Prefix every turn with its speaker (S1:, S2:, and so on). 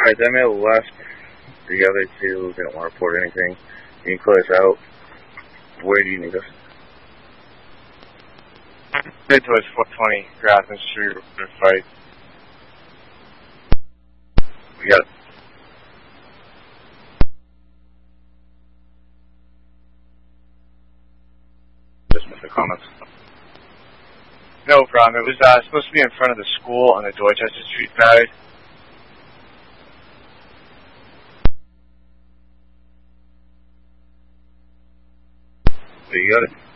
S1: Alright, that male left. The other two didn't want to report anything. You can clear us out. Where do you need us?
S2: Head towards 420 Grafton Street, we're going to fight.
S1: We got it. Just missed the comments.
S2: No problem. It was supposed to be in front of the school on the Dorchester Street side.
S1: You got it.